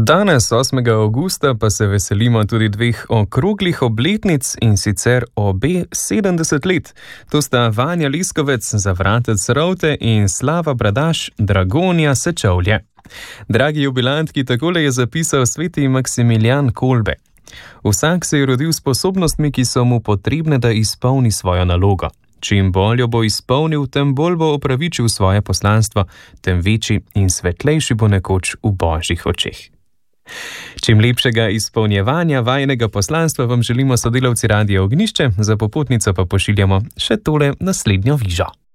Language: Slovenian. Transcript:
Danes, 8. avgusta, pa se veselimo tudi dveh okroglih obletnic, in sicer obe 70 let. To sta Vanja Leskovec, Zavratec Rovte, in Slava Bradaš, Dragonja Sečovlje. Dragi jubilantki, takole je zapisal sveti Maksimilijan Kolbe. Vsak se je rodil s sposobnostmi, ki so mu potrebne, da izpolni svojo nalogo. Čim bolj jo bo izpolnil, tem bolj bo opravičil svoje poslanstvo, tem večji in svetlejši bo nekoč v Božjih očeh. Čim lepšega izpolnjevanja vajinega poslanstva vam želimo sodelavci Radia Ognjišče, za popotnico pa pošiljamo še tole naslednjo vižo.